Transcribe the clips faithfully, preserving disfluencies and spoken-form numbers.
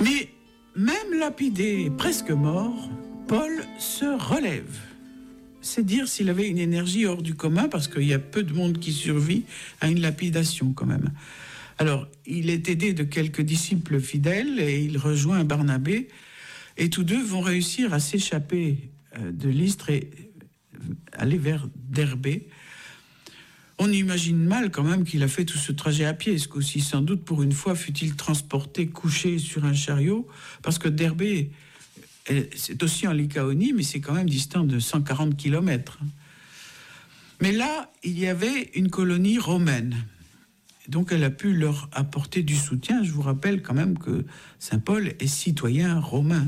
Mais même lapidé, presque mort, Paul se relève. C'est dire s'il avait une énergie hors du commun, parce qu'il y a peu de monde qui survit à une lapidation quand même. Alors, il est aidé de quelques disciples fidèles et il rejoint Barnabé, et tous deux vont réussir à s'échapper de Lystre et aller vers Derbé. On imagine mal quand même qu'il a fait tout ce trajet à pied, ce qu'aussi sans doute pour une fois fut-il transporté couché sur un chariot, parce que Derbé, c'est aussi en Lycaonie, mais c'est quand même distant de cent quarante kilomètres. Mais là, il y avait une colonie romaine, donc elle a pu leur apporter du soutien. Je vous rappelle quand même que Saint Paul est citoyen romain.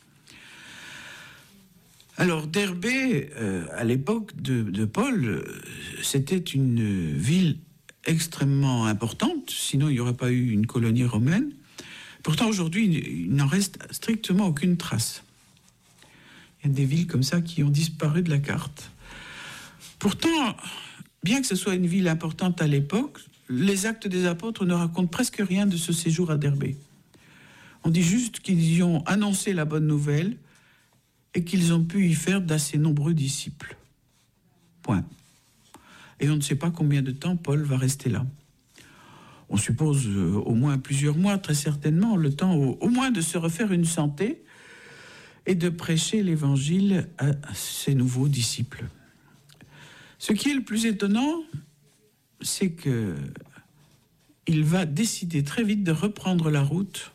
Alors Derbé, euh, à l'époque de, de Paul, euh, c'était une ville extrêmement importante, sinon il n'y aurait pas eu une colonie romaine. Pourtant aujourd'hui, il n'en reste strictement aucune trace. Il y a des villes comme ça qui ont disparu de la carte. Pourtant, bien que ce soit une ville importante à l'époque, les Actes des Apôtres ne racontent presque rien de ce séjour à Derbé. On dit juste qu'ils y ont annoncé la bonne nouvelle et qu'ils ont pu y faire d'assez nombreux disciples. Point. Et on ne sait pas combien de temps Paul va rester là. On suppose euh, au moins plusieurs mois, très certainement, le temps au, au moins de se refaire une santé et de prêcher l'évangile à ses nouveaux disciples. Ce qui est le plus étonnant, c'est que il va décider très vite de reprendre la route,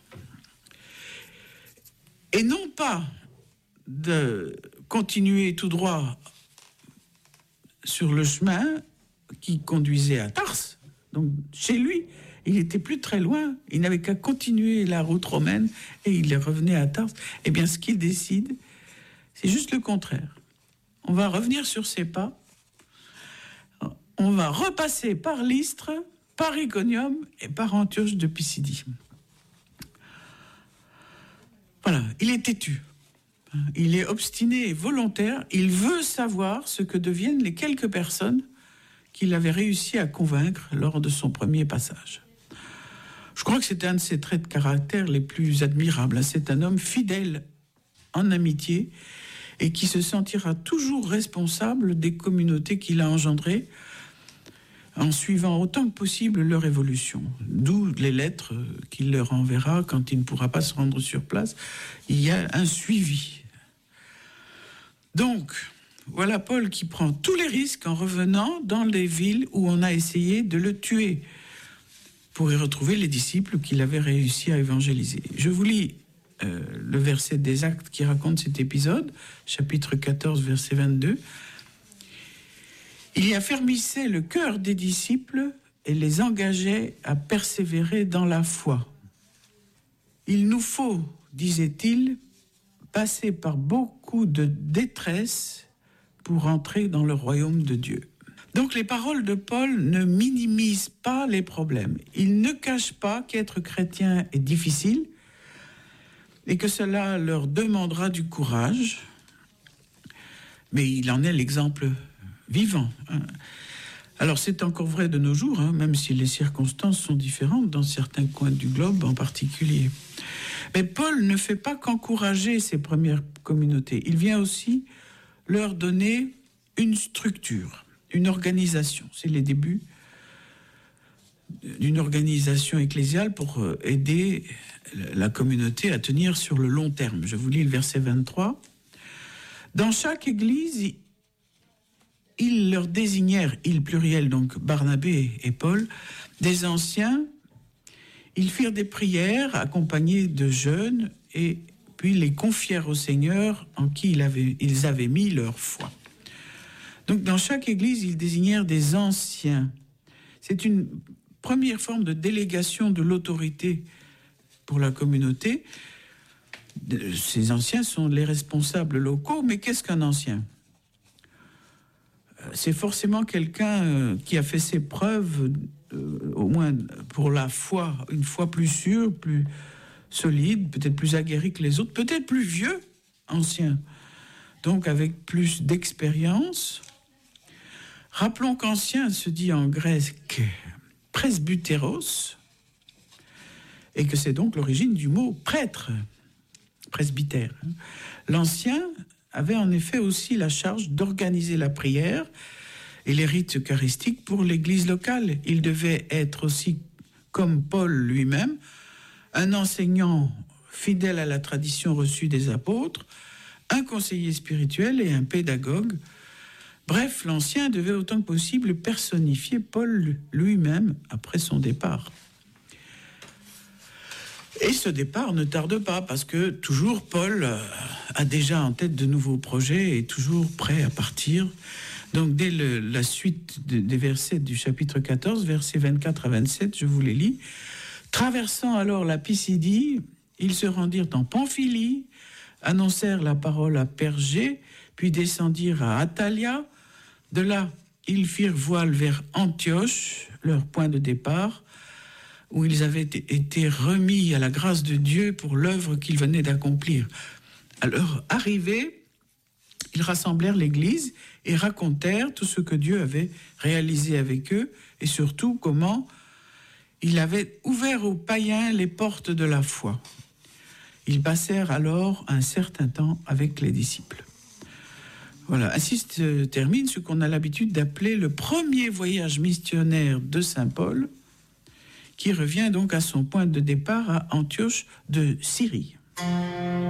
et non pas de continuer tout droit sur le chemin qui conduisait à Tarse. Donc chez lui, il était plus très loin, il n'avait qu'à continuer la route romaine et il revenait à Tarse. Eh bien, ce qu'il décide, c'est juste le contraire. On va revenir sur ses pas, on va repasser par Lystre, par Iconium et par Antioche de Pisidie. Voilà, il est têtu. Il est obstiné et volontaire. Il veut savoir ce que deviennent les quelques personnes qu'il avait réussi à convaincre lors de son premier passage. Je crois que c'est un de ses traits de caractère les plus admirables. C'est un homme fidèle en amitié et qui se sentira toujours responsable des communautés qu'il a engendrées en suivant autant que possible leur évolution. D'où les lettres qu'il leur enverra quand il ne pourra pas se rendre sur place. Il y a un suivi. Donc, voilà Paul qui prend tous les risques en revenant dans les villes où on a essayé de le tuer pour y retrouver les disciples qu'il avait réussi à évangéliser. Je vous lis euh, le verset des Actes qui raconte cet épisode, chapitre quatorze, verset vingt-deux. Il y affermissait le cœur des disciples et les engageait à persévérer dans la foi. Il nous faut, disait-il, passer par beaucoup de détresse pour entrer dans le royaume de Dieu. Donc les paroles de Paul ne minimisent pas les problèmes. Il ne cache pas qu'être chrétien est difficile et que cela leur demandera du courage, mais il en est l'exemple vivant. Alors c'est encore vrai de nos jours, hein, même si les circonstances sont différentes dans certains coins du globe en particulier. Mais Paul ne fait pas qu'encourager ces premières communautés. Il vient aussi leur donner une structure, une organisation. C'est les débuts d'une organisation ecclésiale pour aider la communauté à tenir sur le long terme. Je vous lis le verset vingt-trois. Dans chaque église, ils leur désignèrent, ils pluriel, donc Barnabé et Paul, des anciens. Ils firent des prières accompagnés de jeunes et puis les confièrent au Seigneur en qui ils avaient, ils avaient mis leur foi. Donc dans chaque église, ils désignèrent des anciens. C'est une première forme de délégation de l'autorité pour la communauté. Ces anciens sont les responsables locaux, mais qu'est-ce qu'un ancien ? C'est forcément quelqu'un qui a fait ses preuves, euh, au moins pour la foi, une foi plus sûre, plus solide, peut-être plus aguerri que les autres, peut-être plus vieux, ancien, donc avec plus d'expérience. Rappelons qu'ancien se dit en grec presbytéros, et que c'est donc l'origine du mot prêtre, presbytère. L'Ancien avait en effet aussi la charge d'organiser la prière et les rites eucharistiques pour l'Église locale. Il devait être aussi, comme Paul lui-même, un enseignant fidèle à la tradition reçue des apôtres, un conseiller spirituel et un pédagogue. Bref, l'Ancien devait autant que possible personnifier Paul lui-même après son départ. Et ce départ ne tarde pas, parce que toujours Paul a déjà en tête de nouveaux projets et est toujours prêt à partir. Donc dès le, la suite de, des versets du chapitre quatorze, versets vingt-quatre à vingt-sept, je vous les lis. Traversant alors la Pisidie, ils se rendirent en Pamphylie, annoncèrent la parole à Pergé, puis descendirent à Attalia. De là, ils firent voile vers Antioche, leur point de départ, où ils avaient été remis à la grâce de Dieu pour l'œuvre qu'ils venaient d'accomplir. À leur arrivée, ils rassemblèrent l'Église et racontèrent tout ce que Dieu avait réalisé avec eux, et surtout comment il avait ouvert aux païens les portes de la foi. Ils passèrent alors un certain temps avec les disciples. Voilà, ainsi se termine ce qu'on a l'habitude d'appeler le premier voyage missionnaire de saint Paul, qui revient donc à son point de départ à Antioche de Syrie.